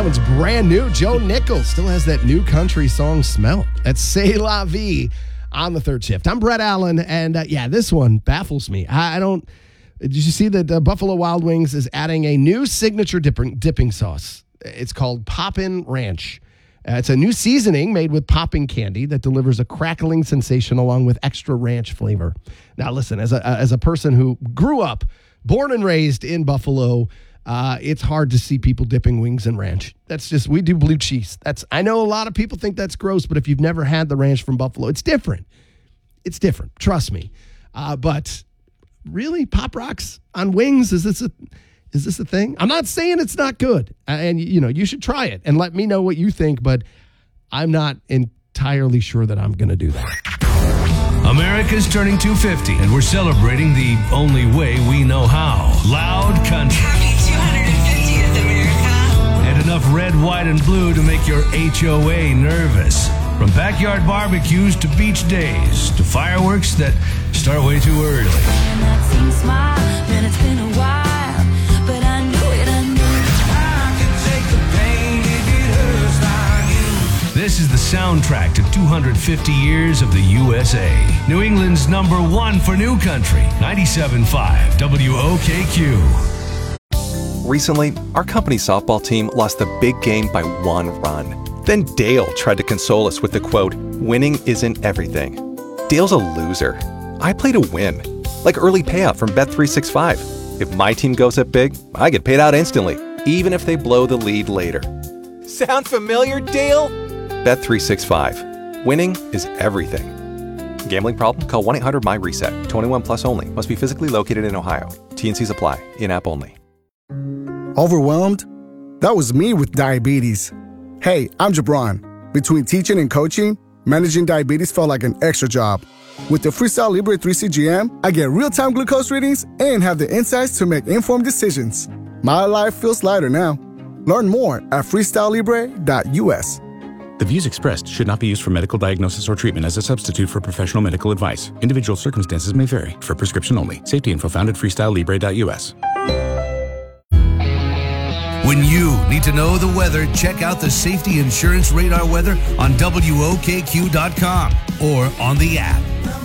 That one's brand new. Joe Nichols still has that new country song smell. That's C'est La Vie on the third shift. I'm Brett Allen, and this one baffles me. Did you see that Buffalo Wild Wings is adding a new signature dipping sauce? It's called Poppin' Ranch. It's a new seasoning made with popping candy that delivers a crackling sensation along with extra ranch flavor. Now, listen, as a person who grew up, born and raised in Buffalo, it's hard to see people dipping wings in ranch. That's just, we do blue cheese. I know a lot of people think that's gross, but if you've never had the ranch from Buffalo, it's different. It's different. Trust me. But really, Pop Rocks on wings, is this a thing? I'm not saying it's not good. And, you should try it and let me know what you think, but I'm not entirely sure that I'm going to do that. America's turning 250, and we're celebrating the only way we know how. Loud country. Happy 250th, America. And enough red, white, and blue to make your HOA nervous. From backyard barbecues to beach days to fireworks that start way too early. And that same smile, man, it's been a while, but I knew it. I can take the pain if it hurts like you. This is the soundtrack to 250 years of the USA. New England's #1 for new country, 97.5 WOKQ. Recently, our company's softball team lost the big game by 1 run. Then Dale tried to console us with the quote, "Winning isn't everything." Dale's a loser. I play to win, like early payout from Bet365. If my team goes up big, I get paid out instantly, even if they blow the lead later. Sound familiar, Dale? Bet365. Winning is everything. Gambling problem? Call 1-800-MY-RESET. 21 plus only. Must be physically located in Ohio. T&Cs apply. In-app only. Overwhelmed? That was me with diabetes. Hey, I'm Jabron. Between teaching and coaching, managing diabetes felt like an extra job. With the Freestyle Libre 3 CGM, I get real-time glucose readings and have the insights to make informed decisions. My life feels lighter now. Learn more at freestylelibre.us. The views expressed should not be used for medical diagnosis or treatment as a substitute for professional medical advice. Individual circumstances may vary. For prescription only. Safety info found at freestylelibre.us. When you need to know the weather, check out the Safety Insurance Radar weather on WOKQ.com or on the app.